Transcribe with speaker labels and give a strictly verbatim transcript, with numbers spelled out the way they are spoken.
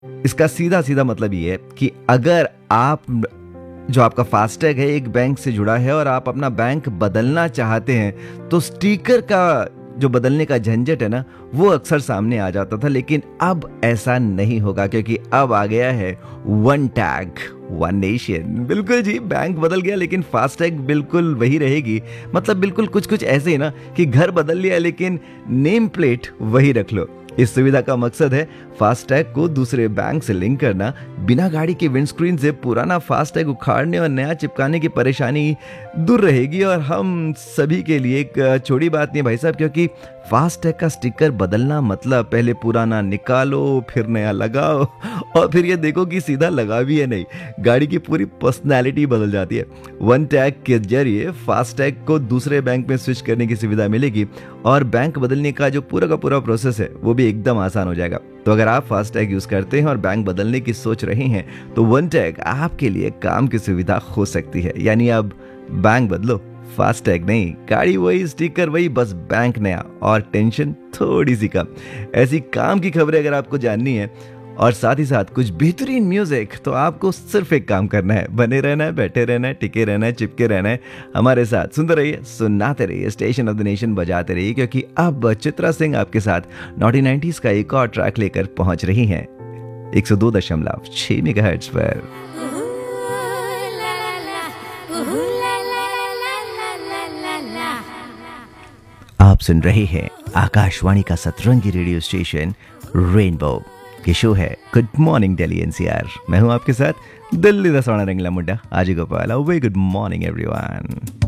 Speaker 1: इसका सीधा सीधा मतलब ये है कि अगर आप जो आपका फास्टैग है एक बैंक से जुड़ा है और आप अपना बैंक बदलना चाहते हैं तो स्टिकर का जो बदलने का झंझट है ना वो अक्सर सामने आ जाता था, लेकिन अब ऐसा नहीं होगा क्योंकि अब आ गया है वन टैग वन नेशन। बिल्कुल जी, बैंक बदल गया लेकिन फास्टैग बिल्कुल वही रहेगी। मतलब बिल्कुल कुछ कुछ ऐसे ही ना कि घर बदल लिया लेकिन नेम प्लेट वही रख लो। इस सुविधा का मकसद है फास्टैग को दूसरे बैंक से लिंक करना, बिना गाड़ी के विंडस्क्रीन से पुराना फास्टैग उखाड़ने और नया चिपकाने की परेशानी दूर रहेगी। और हम सभी के लिए एक छोटी बात नहीं भाई साहब, क्योंकि फास्टैग का स्टिकर बदलना मतलब पहले पुराना निकालो फिर नया लगाओ और फिर ये देखो कि सीधा लगा भी है नहीं, गाड़ी की पूरी पर्सनैलिटी बदल जाती है। वन टैग के जरिए फास्टैग को दूसरे बैंक में स्विच करने की सुविधा मिलेगी और बैंक बदलने का जो पूरा का पूरा प्रोसेस है वो भी एकदम आसान हो जाएगा। तो अगर आप फास्टैग यूज करते हैं और बैंक बदलने की सोच रहे हैं तो वन टैग आपके लिए काम की सुविधा हो सकती है। यानी अब बैंक बदलो, फास्टैग नहीं, गाड़ी वही, स्टिकर वही, बस बैंक नया और टेंशन थोड़ी सी कम। ऐसी काम की खबरें अगर आपको जाननी है और साथ ही साथ कुछ बेहतरीन म्यूजिक, तो आपको सिर्फ एक काम करना है, बने रहना है, बैठे रहना है, टिके रहना है, चिपके रहना है हमारे साथ। सुनते रहिए, सुनाते रहिए, स्टेशन ऑफ द नेशन बजाते रहिए, क्योंकि अब चित्रा सिंह आपके साथ नॉटी नाइंटीज़ का एक और ट्रैक लेकर पहुंच रही हैं एक सौ दो दशमलव छह मेगाहर्ट्ज पर। आप सुन रहे हैं आकाशवाणी का सतरंगी रेडियो स्टेशन रेनबो। ये शो है गुड मॉर्निंग दिल्ली एनसीआर। मैं हूं आपके साथ दिल्ली दा सोना रंगला मुंडा आजी Gopal. Very good morning everyone.